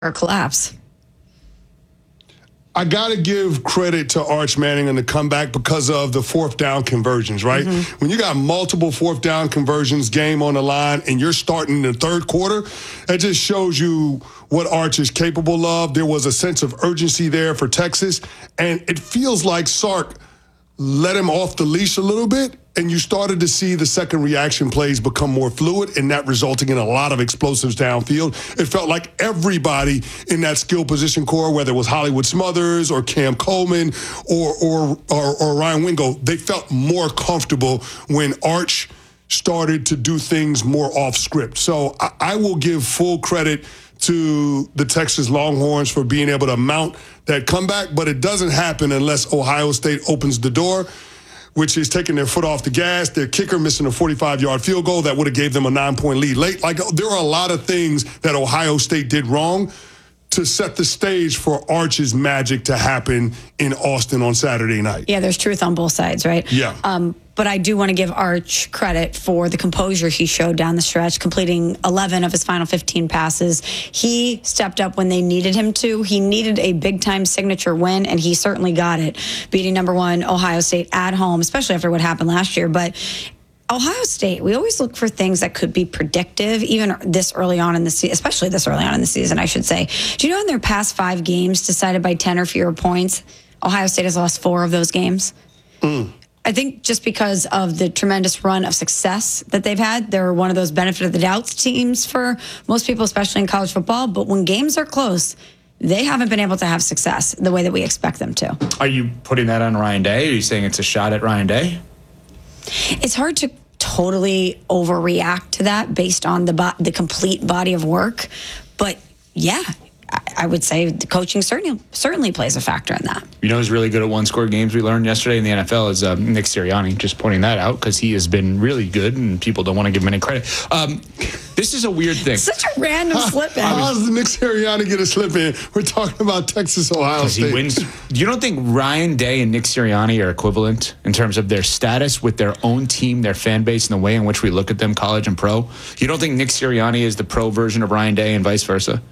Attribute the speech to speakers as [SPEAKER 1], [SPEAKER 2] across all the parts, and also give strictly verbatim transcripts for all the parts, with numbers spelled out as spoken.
[SPEAKER 1] or collapse.
[SPEAKER 2] I got to give credit to Arch Manning on the comeback because of the fourth down conversions, right? Mm-hmm. When you got multiple fourth down conversions, game on the line, and you're starting in the third quarter, that just shows you what Arch is capable of. There was a sense of urgency there for Texas, and it feels like Sark let him off the leash a little bit, and you started to see the second reaction plays become more fluid, and that resulting in a lot of explosives downfield. It felt like everybody in that skill position core, whether it was Hollywood Smothers or Cam Coleman or or or, or Ryan Wingo, they felt more comfortable when Arch started to do things more off script. So I, I will give full credit to the Texas Longhorns for being able to mount that comeback, but it doesn't happen unless Ohio State opens the door, which is taking their foot off the gas. Their kicker missing a forty-five-yard field goal that would have gave them a nine-point lead late. Like, there are a lot of things that Ohio State did wrong to set the stage for Arch's magic to happen in Austin on Saturday night.
[SPEAKER 1] Yeah, there's truth on both sides, right?
[SPEAKER 2] Yeah.
[SPEAKER 1] Um, but I do want to give Arch credit for the composure he showed down the stretch, completing eleven of his final fifteen passes. He stepped up when they needed him to. He needed a big-time signature win, and he certainly got it, beating number one Ohio State at home, especially after what happened last year. But Ohio State, we always look for things that could be predictive, even this early on in the season, especially this early on in the season, I should say. Do you know in their past five games decided by ten or fewer points, Ohio State has lost four of those games?
[SPEAKER 2] Mm.
[SPEAKER 1] I think just because of the tremendous run of success that they've had, they're one of those benefit of the doubt teams for most people, especially in college football. But when games are close, they haven't been able to have success the way that we expect them to.
[SPEAKER 3] Are you putting that on Ryan Day? Are you saying it's a shot at Ryan Day?
[SPEAKER 1] It's hard to totally overreact to that based on the bo- the complete body of work. But yeah, I would say the coaching certainly certainly plays a factor in that.
[SPEAKER 3] You know who's really good at one-score games we learned yesterday in the N F L is uh, Nick Sirianni, just pointing that out because he has been really good and people don't want to give him any credit. Um, this is a weird thing.
[SPEAKER 1] Such a random slip in.
[SPEAKER 2] How does Nick Sirianni get a slip in? We're talking about Texas, Ohio State.
[SPEAKER 3] He wins. You don't think Ryan Day and Nick Sirianni are equivalent in terms of their status with their own team, their fan base, and the way in which we look at them, college and pro? You don't think Nick Sirianni is the pro version of Ryan Day and vice versa?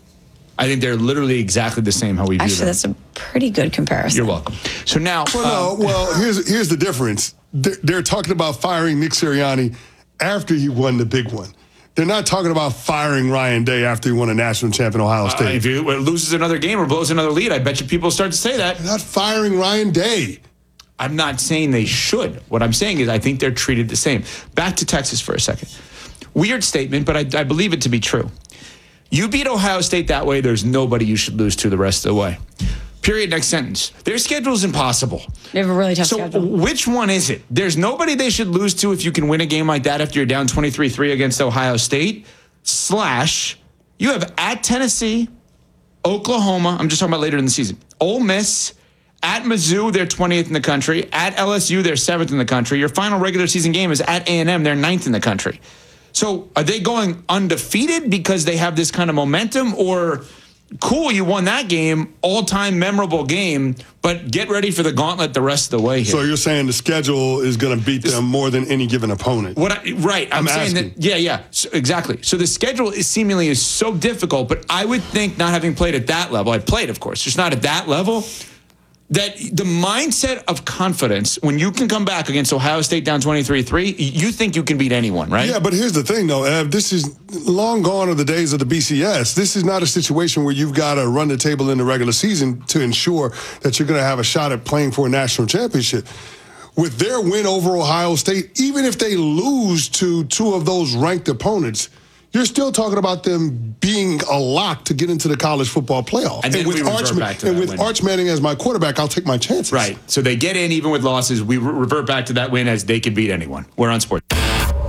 [SPEAKER 3] I think they're literally exactly the same how we view
[SPEAKER 1] Actually,
[SPEAKER 3] them.
[SPEAKER 1] that's a pretty good comparison.
[SPEAKER 3] You're welcome. So now...
[SPEAKER 2] Well,
[SPEAKER 3] um,
[SPEAKER 2] no, well here's, here's the difference. They're, they're talking about firing Nick Sirianni after he won the big one. They're not talking about firing Ryan Day after he won a national champion Ohio State.
[SPEAKER 3] Uh, if he loses another game or blows another lead, I bet you people start to say that.
[SPEAKER 2] They're not firing Ryan Day.
[SPEAKER 3] I'm not saying they should. What I'm saying is I think they're treated the same. Back to Texas for a second. Weird statement, but I, I believe it to be true. You beat Ohio State that way, there's nobody you should lose to the rest of the way. Period, next sentence. Their schedule is impossible.
[SPEAKER 1] They have a really tough
[SPEAKER 3] so
[SPEAKER 1] schedule.
[SPEAKER 3] Which one is it? There's nobody they should lose to if you can win a game like that after you're down twenty-three three against Ohio State. Slash, you have at Tennessee, Oklahoma, I'm just talking about later in the season, Ole Miss, at Mizzou, they're twentieth in the country. At L S U, they're seventh in the country. Your final regular season game is at A and M, they're ninth in the country. So are they going undefeated because they have this kind of momentum, or cool, you won that game, all-time memorable game, but get ready for the gauntlet the rest of the way here?
[SPEAKER 2] So you're saying the schedule is going to beat
[SPEAKER 3] This,
[SPEAKER 2] them more than any given opponent?
[SPEAKER 3] What? I, right. I'm,
[SPEAKER 2] I'm
[SPEAKER 3] saying
[SPEAKER 2] asking.
[SPEAKER 3] that. Yeah, yeah. So, exactly. So the schedule is seemingly is so difficult, but I would think not having played at that level, I played, of course, just not at that level, that the mindset of confidence, when you can come back against Ohio State down twenty-three three, you think you can beat anyone, right?
[SPEAKER 2] Yeah, but here's the thing, though, Ev. This is long gone are the days of the B C S. This is not a situation where you've got to run the table in the regular season to ensure that you're going to have a shot at playing for a national championship. With their win over Ohio State, even if they lose to two of those ranked opponents, you're still talking about them being a lock to get into the college football playoff.
[SPEAKER 3] And,
[SPEAKER 2] and with, Arch, and with
[SPEAKER 3] win.
[SPEAKER 2] Arch Manning as my quarterback, I'll take my chances.
[SPEAKER 3] Right. So they get in even with losses. We re- revert back to that win as they can beat anyone. We're on sports.
[SPEAKER 4] E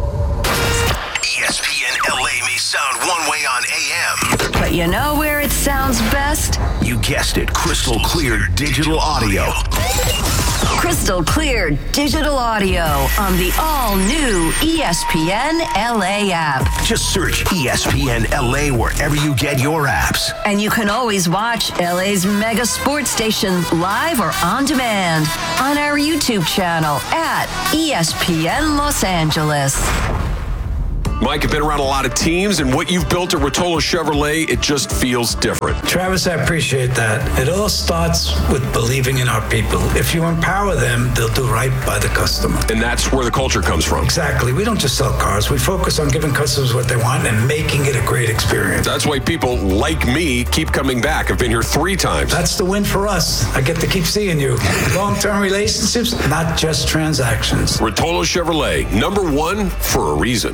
[SPEAKER 4] S P N L A may sound one way on A M.
[SPEAKER 5] But you know where it sounds best?
[SPEAKER 4] You guessed it. Crystal clear digital audio.
[SPEAKER 5] Crystal clear digital audio on the all-new E S P N L A app.
[SPEAKER 4] Just search E S P N L A wherever you get your apps.
[SPEAKER 5] And you can always watch L A's mega sports station live or on demand on our YouTube channel at E S P N Los Angeles.
[SPEAKER 6] Mike, I've been around a lot of teams, and what you've built at Rotolo Chevrolet, it just feels different.
[SPEAKER 7] Travis, I appreciate that. It all starts with believing in our people. If you empower them, they'll do right by the customer.
[SPEAKER 6] And that's where the culture comes from.
[SPEAKER 7] Exactly. We don't just sell cars. We focus on giving customers what they want and making it a great experience.
[SPEAKER 6] That's why people like me keep coming back. I've been here three times.
[SPEAKER 7] That's the win for us. I get to keep seeing you. Long-term relationships, not just transactions.
[SPEAKER 6] Rotolo Chevrolet, number one for a reason.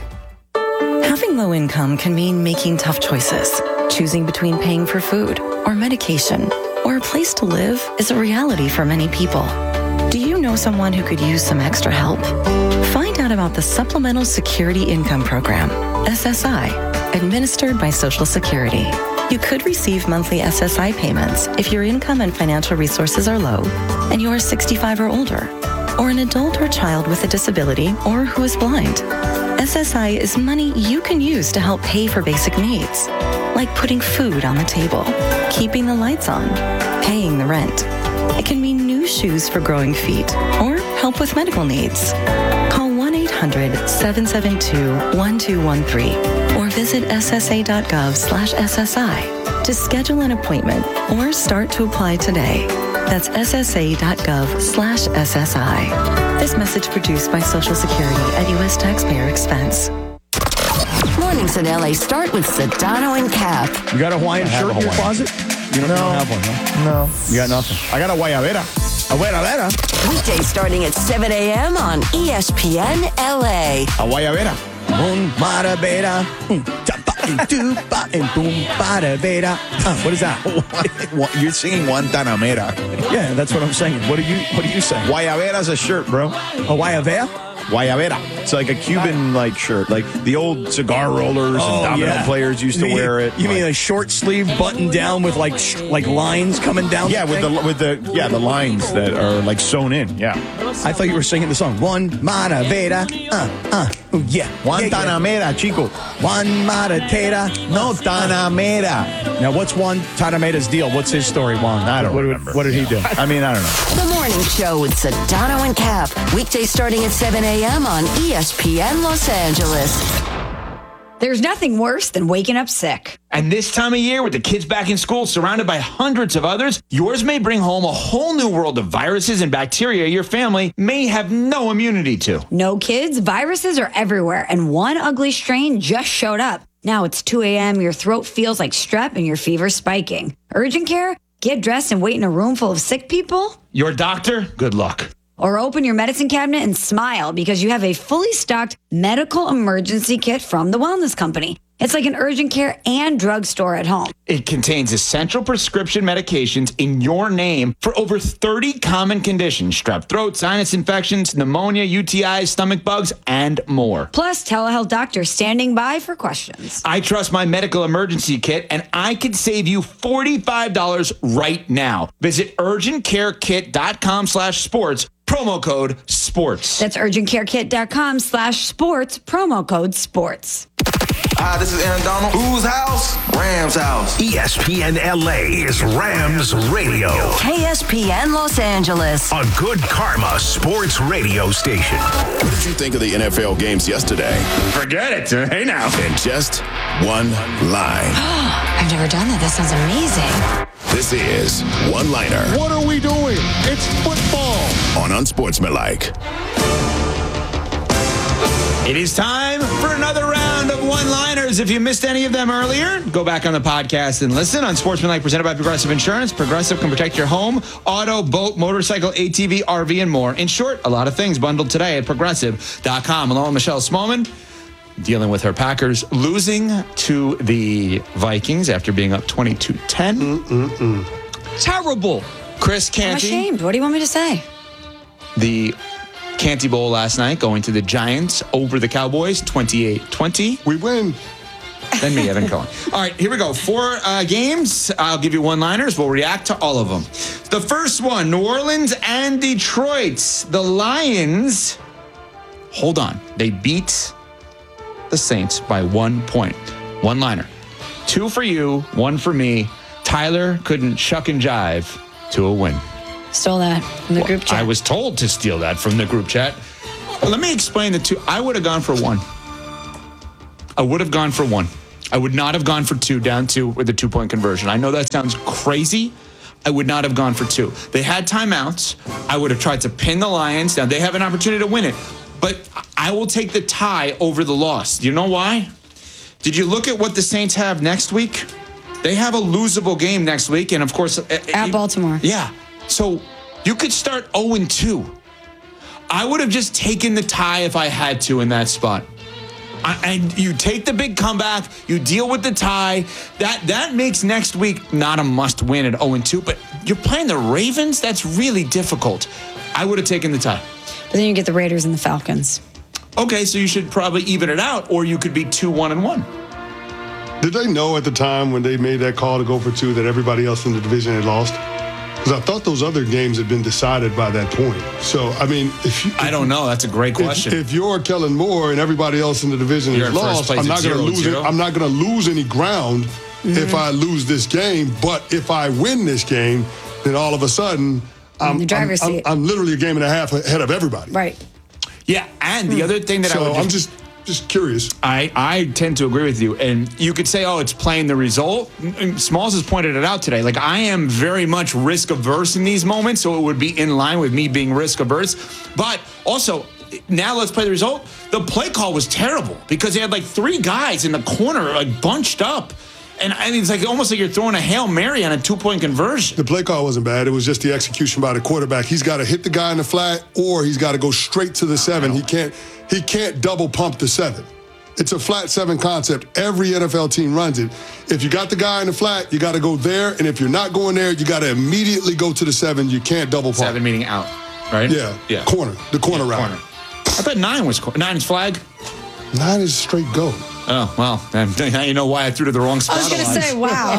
[SPEAKER 8] Having low income can mean making tough choices. Choosing between paying for food or medication or a place to live is a reality for many people. Do you know someone who could use some extra help? Find out about the Supplemental Security Income Program, S S I, administered by Social Security. You could receive monthly S S I payments if your income and financial resources are low and you are sixty-five or older, or an adult or child with a disability or who is blind. S S I is money you can use to help pay for basic needs, like putting food on the table, keeping the lights on, paying the rent. It can mean new shoes for growing feet or help with medical needs. Call one eight hundred seven seven two one two one three or visit S S A dot gov slash S S I to schedule an appointment or start to apply today. That's S S A dot gov slash S S I. This message produced by Social Security at U S taxpayer expense.
[SPEAKER 5] Mornings in L A start with Sedano and Cap.
[SPEAKER 9] You got a Hawaiian shirt in your closet? You don't,
[SPEAKER 10] No.
[SPEAKER 9] you don't have one, huh?
[SPEAKER 10] No.
[SPEAKER 9] You got nothing. I got a guayabera. A guayabera.
[SPEAKER 5] Weekdays starting at seven a.m. on E S P N L A.
[SPEAKER 9] A guayabera. Un maravera. Un tapa and tupa and boom maravera. Uh, What is that?
[SPEAKER 10] You're singing Guantanamera.
[SPEAKER 9] Yeah, that's what I'm saying. What are you What are you saying?
[SPEAKER 10] Guayabera's a shirt, bro.
[SPEAKER 9] A guayabera?
[SPEAKER 10] Guayabera. It's like a Cuban like shirt, like the old cigar rollers and domino players used to
[SPEAKER 9] You mean-
[SPEAKER 10] wear it.
[SPEAKER 9] You mean
[SPEAKER 10] Like-
[SPEAKER 9] a short sleeve button down with like sh- like lines coming down?
[SPEAKER 10] yeah, with the with the yeah the lines that are like sewn in. Yeah,
[SPEAKER 9] I thought you were singing the song. One maravera. Uh, uh, oh, yeah.
[SPEAKER 10] Guantanamera, chico.
[SPEAKER 9] One maratera.
[SPEAKER 10] No Tanamera.
[SPEAKER 9] Now, what's Juan Tanamera's deal? What's his story, Juan?
[SPEAKER 10] I don't
[SPEAKER 9] what, did-
[SPEAKER 10] remember.
[SPEAKER 9] What did he do?
[SPEAKER 10] I mean, I don't know.
[SPEAKER 5] The Morning Show with Sedano and Cap. Weekdays starting at seven a.m. on E S P N Los Angeles.
[SPEAKER 1] There's nothing worse than waking up sick.
[SPEAKER 3] And this time of year, with the kids back in school, surrounded by hundreds of others, yours may bring home a whole new world of viruses and bacteria your family may have no immunity to.
[SPEAKER 1] No kids, viruses are everywhere, and one ugly strain just showed up. Now it's two a.m., your throat feels like strep, and your fever's spiking. Urgent care? Get dressed and wait in a room full of sick people?
[SPEAKER 3] Your doctor? Good luck.
[SPEAKER 1] Or open your medicine cabinet and smile because you have a fully stocked medical emergency kit from the Wellness Company. It's like an urgent care and drugstore at home.
[SPEAKER 3] It contains essential prescription medications in your name for over thirty common conditions: strep throat, sinus infections, pneumonia, U T Is, stomach bugs, and more.
[SPEAKER 1] Plus, telehealth doctors standing by for questions.
[SPEAKER 3] I trust my medical emergency kit, and I could save you forty-five dollars right now. Visit urgentcarekit.com slash sports, promo code sports.
[SPEAKER 1] That's urgentcarekit.com slash sports, promo code sports.
[SPEAKER 11] Hi, this is Aaron Donald. Whose house? Rams house.
[SPEAKER 4] E S P N L A is Rams Radio.
[SPEAKER 5] K S P N Los Angeles.
[SPEAKER 4] A good karma sports radio station.
[SPEAKER 12] What did you think of the N F L games yesterday?
[SPEAKER 3] Forget it. Hey now.
[SPEAKER 12] In just one line.
[SPEAKER 1] I've never done that. That sounds amazing.
[SPEAKER 12] This is One Liner
[SPEAKER 2] What are we doing? It's football.
[SPEAKER 12] on Unsportsmanlike.
[SPEAKER 3] It is time for another round of one-liners. If you missed any of them earlier, go back on the podcast and listen. On Sportsmanlike, presented by Progressive Insurance. Progressive can protect your home, auto, boat, motorcycle, A T V, R V, and more. In short, a lot of things bundled today at progressive dot com. Along with Michelle Smallman, dealing with her Packers losing to the Vikings after being up twenty-two ten.
[SPEAKER 2] Mm-mm-mm.
[SPEAKER 3] Terrible. Chris
[SPEAKER 1] I'm
[SPEAKER 3] Canty.
[SPEAKER 1] ashamed. What do you want me to say?
[SPEAKER 3] The Canty Bowl last night, going to the Giants over the Cowboys, twenty-eight twenty.
[SPEAKER 2] We win.
[SPEAKER 3] Then me, Evan Cohen. All right, here we go. Four uh, games. I'll give you one-liners. We'll react to all of them. The first one, New Orleans and Detroit. The Lions, hold on. They beat the Saints by one point. One-liner. Two for you, one for me. Tyler couldn't shuck and jive to a win.
[SPEAKER 1] Stole that from the group chat.
[SPEAKER 3] I was told to steal that from the group chat. Let me explain the two. I would have gone for one. I would have gone for one. I would not have gone for two, down two with a two-point conversion. I know that sounds crazy. I would not have gone for two. They had timeouts. I would have tried to pin the Lions. Now, they have an opportunity to win it, but I will take the tie over the loss. You know why? Did you look at what the Saints have next week? They have a losable game next week, and of course...
[SPEAKER 1] At Baltimore.
[SPEAKER 3] Yeah. So you could start oh and two. I would have just taken the tie if I had to in that spot. And you take the big comeback, you deal with the tie. That that makes next week not a must win at oh and two, but you're playing the Ravens? That's really difficult. I would have taken the tie.
[SPEAKER 1] But then you get the Raiders and the Falcons.
[SPEAKER 3] Okay, so you should probably even it out, or you could be two, one, and one.
[SPEAKER 2] Did they know at the time when they made that call to go for two that everybody else in the division had lost? Because I thought those other games had been decided by that point. So, I mean, if you... If,
[SPEAKER 3] I don't know. That's a great question.
[SPEAKER 2] If, if you're Kellen Moore and everybody else in the division
[SPEAKER 3] You're
[SPEAKER 2] is
[SPEAKER 3] in first
[SPEAKER 2] lost,
[SPEAKER 3] place
[SPEAKER 2] I'm
[SPEAKER 3] at
[SPEAKER 2] not going to
[SPEAKER 3] zero,
[SPEAKER 2] lose
[SPEAKER 3] zero.
[SPEAKER 2] it. I'm not going to lose any ground
[SPEAKER 1] Mm-hmm.
[SPEAKER 2] if I lose this game. But if I win this game, then all of a sudden, I'm,
[SPEAKER 1] the driver's
[SPEAKER 2] I'm, I'm,
[SPEAKER 1] seat.
[SPEAKER 2] I'm literally a game and a half ahead of everybody.
[SPEAKER 1] Right.
[SPEAKER 3] Yeah, and the other thing that I
[SPEAKER 2] So
[SPEAKER 3] would just,
[SPEAKER 2] I'm just just curious.
[SPEAKER 3] I, I tend to agree with you. And you could say, oh, it's playing the result. Smalls has pointed it out today. Like, I am very much risk averse in these moments, so it would be in line with me being risk averse. But also, now let's play the result. The play call was terrible because they had like three guys in the corner, like bunched up. And I mean, it's like almost like you're throwing a Hail Mary on a two-point conversion.
[SPEAKER 2] The play call wasn't bad. It was just the execution by the quarterback. He's got to hit the guy in the flat, or he's got to go straight to the seven. He can't he can't double pump the seven. It's a flat seven concept. Every N F L team runs it. If you got the guy in the flat, you got to go there. And if you're not going there, you got to immediately go to the seven. You can't double pump.
[SPEAKER 3] Seven meaning out, right?
[SPEAKER 2] Yeah.
[SPEAKER 3] Yeah.
[SPEAKER 2] Corner. The corner
[SPEAKER 3] Yeah,
[SPEAKER 2] route.
[SPEAKER 3] corner. I thought nine was cor- nine is flag.
[SPEAKER 2] Nine is straight go.
[SPEAKER 3] Oh, well, then now you know why I threw to the wrong spot.
[SPEAKER 1] I was going to say,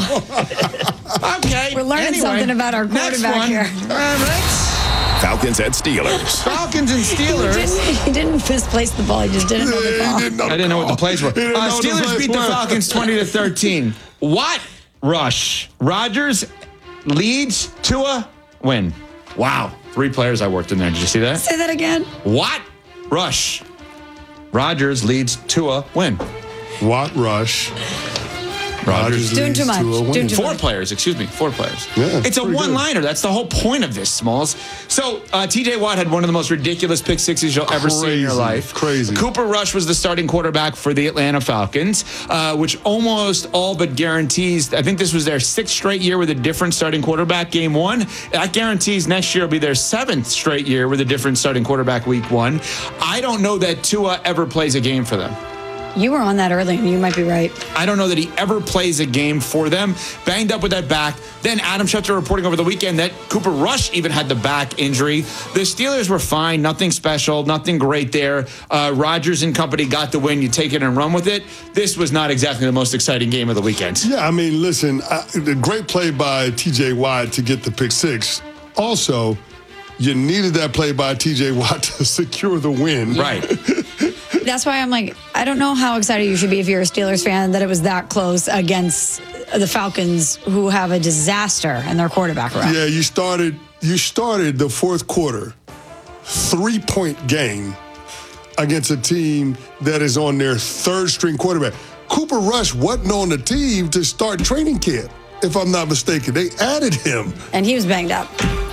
[SPEAKER 1] wow.
[SPEAKER 3] Okay.
[SPEAKER 1] We're learning
[SPEAKER 3] anyway,
[SPEAKER 1] something about our
[SPEAKER 3] next
[SPEAKER 1] quarterback
[SPEAKER 3] one.
[SPEAKER 1] here.
[SPEAKER 3] All right.
[SPEAKER 12] Falcons at Steelers.
[SPEAKER 3] Falcons and
[SPEAKER 1] He
[SPEAKER 3] Steelers.
[SPEAKER 1] didn't, he didn't misplace the ball. He just didn't know the call.
[SPEAKER 2] He didn't know
[SPEAKER 3] I didn't know what the plays were.
[SPEAKER 2] He didn't
[SPEAKER 3] Uh,
[SPEAKER 2] know the
[SPEAKER 3] Steelers
[SPEAKER 2] plays
[SPEAKER 3] beat the
[SPEAKER 2] were.
[SPEAKER 3] Falcons twenty to thirteen. What rush? Rodgers leads Tua win. Wow. Three players I worked in there. Did you see that?
[SPEAKER 1] Say that again.
[SPEAKER 3] What rush? Rodgers leads Tua win.
[SPEAKER 2] Watt rush.
[SPEAKER 3] Rodgers
[SPEAKER 1] Doing too
[SPEAKER 2] leads
[SPEAKER 1] much.
[SPEAKER 2] to a win.
[SPEAKER 1] Doing too
[SPEAKER 3] Four
[SPEAKER 1] much.
[SPEAKER 3] players, excuse me, four players.
[SPEAKER 2] Yeah,
[SPEAKER 3] it's a
[SPEAKER 2] pretty good.
[SPEAKER 3] one-liner. That's the whole point of this, Smalls. So uh, T J Watt had one of the most ridiculous pick sixes you'll ever see in your
[SPEAKER 2] Crazy,
[SPEAKER 3] life.
[SPEAKER 2] crazy.
[SPEAKER 3] Cooper Rush was the starting quarterback for the Atlanta Falcons, uh, which almost all but guarantees. I think this was their sixth straight year with a different starting quarterback. Game one, that guarantees next year will be their seventh straight year with a different starting quarterback. Week one. I don't know that Tua ever plays a game for them.
[SPEAKER 1] You were on that early, and you might be right.
[SPEAKER 3] I don't know that he ever plays a game for them. Banged up with that back. Then Adam Schefter reporting over the weekend that Cooper Rush even had the back injury. The Steelers were fine. Nothing special. Nothing great there. Uh, Rodgers and company got the win. You take it and run with it. This was not exactly the most exciting game of the weekend.
[SPEAKER 2] Yeah, I mean, listen, I, the great play by T J Watt to get the pick six. Also, you needed that play by T J Watt to secure the win.
[SPEAKER 3] Right.
[SPEAKER 1] That's why I'm like, I don't know how excited you should be if you're a Steelers fan that it was that close against the Falcons, who have a disaster in their quarterback room.
[SPEAKER 2] Yeah, you started you started the fourth quarter three-point game against a team that is on their third-string quarterback. Cooper Rush wasn't on the team to start training camp, if I'm not mistaken. They added him.
[SPEAKER 1] And he was banged up.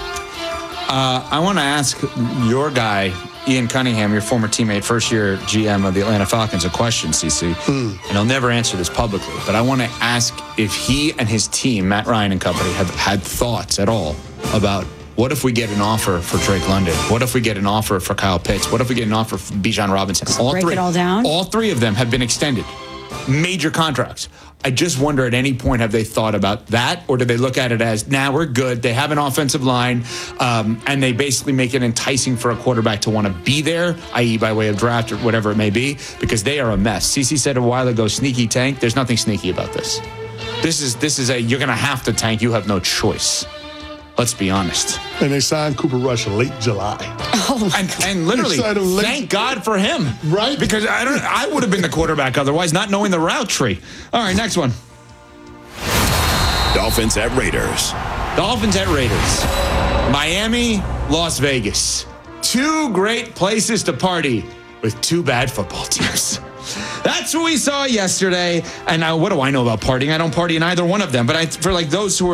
[SPEAKER 3] Uh, I want to ask your guy, Ian Cunningham, your former teammate, first year G M of the Atlanta Falcons, a question, C C.
[SPEAKER 2] Mm.
[SPEAKER 3] And he'll never answer this publicly, but I want to ask if he and his team, Matt Ryan and company, have had thoughts at all about what if we get an offer for Drake London? What if we get an offer for Kyle Pitts? What if we get an offer for Bijan Robinson? All
[SPEAKER 1] break
[SPEAKER 3] three,
[SPEAKER 1] it all down?
[SPEAKER 3] All three of them have been extended. Major contracts. I just wonder at any point, have they thought about that? Or do they look at it as, nah, we're good. They have an offensive line, um, and they basically make it enticing for a quarterback to want to be there, that is by way of draft or whatever it may be, because they are a mess. CeCe said a while ago, sneaky tank. There's nothing sneaky about this. This is, this is a, you're going to have to tank. You have no choice. Let's be honest.
[SPEAKER 2] And they signed Cooper Rush late July.
[SPEAKER 1] Oh my
[SPEAKER 3] and, and literally,
[SPEAKER 2] signed him late.
[SPEAKER 3] thank God for him.
[SPEAKER 2] Right?
[SPEAKER 3] Because I don't. I would have been the quarterback otherwise, not knowing the route tree. All right, next one.
[SPEAKER 12] Dolphins at Raiders.
[SPEAKER 3] Dolphins at Raiders. Miami, Las Vegas. Two great places to party with two bad football teams. That's what we saw yesterday. And I, what do I know about partying? I don't party in either one of them. But I, for like those who are